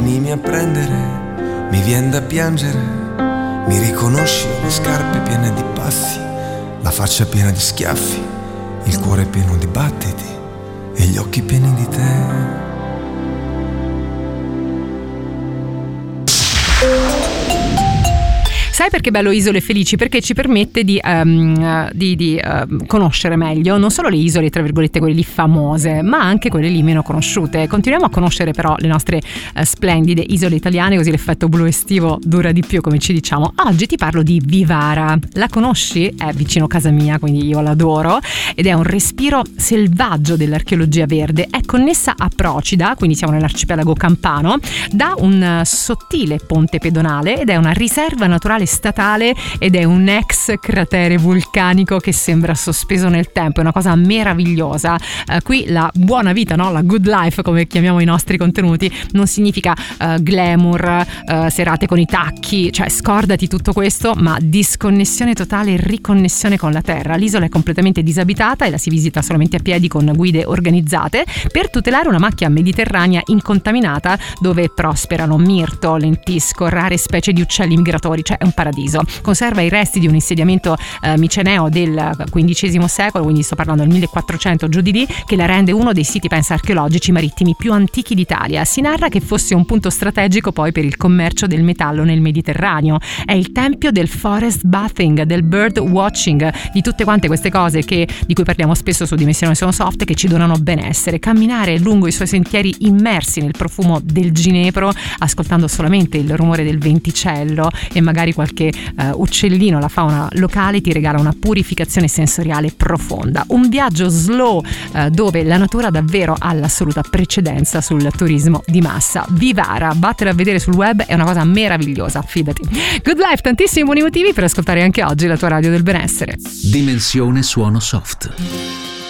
venimi a prendere, mi vien da piangere. Mi riconosci, ho le scarpe piene di passi, la faccia piena di schiaffi, il cuore pieno di battiti e gli occhi pieni di te. Sai perché bello Isole Felici? Perché ci permette di conoscere meglio non solo le isole, tra virgolette, quelle lì famose, ma anche quelle lì meno conosciute. Continuiamo a conoscere però le nostre splendide isole italiane, così l'effetto blu estivo dura di più, come ci diciamo. Oggi ti parlo di Vivara. La conosci? È vicino casa mia, quindi io l'adoro, ed è un respiro selvaggio dell'archeologia verde. È connessa a Procida, quindi siamo nell'arcipelago campano, da un sottile ponte pedonale, ed è una riserva naturale statale ed è un ex cratere vulcanico che sembra sospeso nel tempo. È una cosa meravigliosa. Qui la buona vita, no? La good life, come chiamiamo i nostri contenuti, non significa glamour, serate con i tacchi, cioè scordati tutto questo, ma disconnessione totale e riconnessione con la terra. L'isola è completamente disabitata e la si visita solamente a piedi con guide organizzate per tutelare una macchia mediterranea incontaminata dove prosperano mirto, lentisco, rare specie di uccelli migratori, cioè è un paradiso. Conserva i resti di un insediamento miceneo del XV secolo, quindi sto parlando del 1400 giù di lì, che la rende uno dei siti, pensa, archeologici marittimi più antichi d'Italia. Si narra che fosse un punto strategico poi per il commercio del metallo nel Mediterraneo. È il tempio del forest bathing, del bird watching, di tutte quante queste cose di cui parliamo spesso su Dimensione Sono Soft, che ci donano benessere. Camminare lungo i suoi sentieri immersi nel profumo del ginepro, ascoltando solamente il rumore del venticello e magari qualche uccellino, la fauna locale, ti regala una purificazione sensoriale profonda. Un viaggio slow dove la natura davvero ha l'assoluta precedenza sul turismo di massa. Vivara, vattene a vedere sul web, è una cosa meravigliosa, fidati. Good Life, tantissimi buoni motivi per ascoltare anche oggi la tua radio del benessere. Dimensione Suono Soft.